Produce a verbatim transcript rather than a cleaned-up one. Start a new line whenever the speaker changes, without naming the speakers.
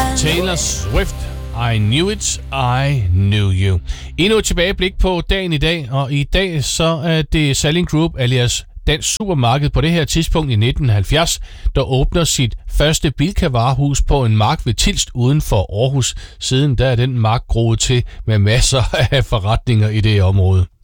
Taylor Swift, I knew it, I knew you. Endnu et tilbageblik på dagen i dag, og i dag så er det Salling Group alias Dansk Supermarked på det her tidspunkt i nitten halvfjerds, der åbner sit første Bilka-varehus på en mark ved Tilst uden for Aarhus. Siden der er den mark groet til med masser af forretninger i det område.